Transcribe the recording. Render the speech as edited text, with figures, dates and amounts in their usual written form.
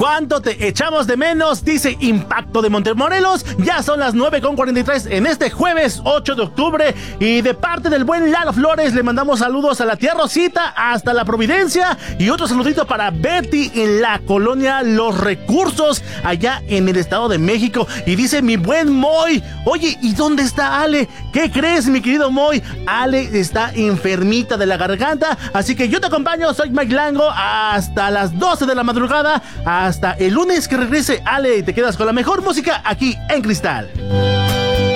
¿Cuánto te echamos de menos? Dice Impacto de Montemorelos. Ya son las 9:43 en este jueves 8 de octubre. Y de parte del buen Lalo Flores le mandamos saludos a la tía Rosita hasta la Providencia. Y otro saludito para Betty en la colonia Los Recursos, allá en el Estado de México. Y dice mi buen Moy, oye, ¿y dónde está Ale? ¿Qué crees, mi querido Moy? Ale está enfermita de la garganta, así que yo te acompaño, soy Mike Lango, hasta las 12 de la madrugada, hasta el lunes que regrese Ale, y te quedas con la mejor música aquí en Cristal.